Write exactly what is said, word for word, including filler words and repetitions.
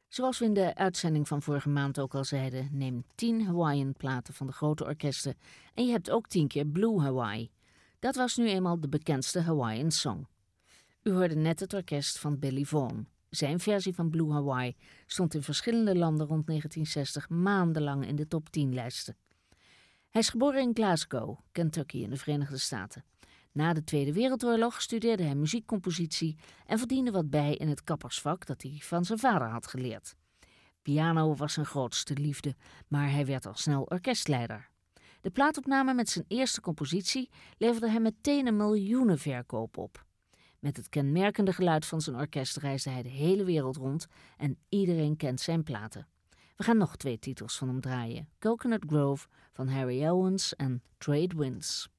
Zoals we in de uitzending van vorige maand ook al zeiden, neem tien Hawaiian-platen van de grote orkesten en je hebt ook tien keer Blue Hawaii. Dat was nu eenmaal de bekendste Hawaiian song. U hoorde net het orkest van Billy Vaughn. Zijn versie van Blue Hawaii stond in verschillende landen rond negentien zestig maandenlang in de top tien lijsten. Hij is geboren in Glasgow, Kentucky in de Verenigde Staten. Na de Tweede Wereldoorlog studeerde hij muziekcompositie en verdiende wat bij in het kappersvak dat hij van zijn vader had geleerd. Piano was zijn grootste liefde, maar hij werd al snel orkestleider. De plaatopname met zijn eerste compositie leverde hem meteen een miljoenenverkoop op. Met het kenmerkende geluid van zijn orkest reisde hij de hele wereld rond en iedereen kent zijn platen. We gaan nog twee titels van hem draaien. Coconut Grove van Harry Owens en Trade Winds.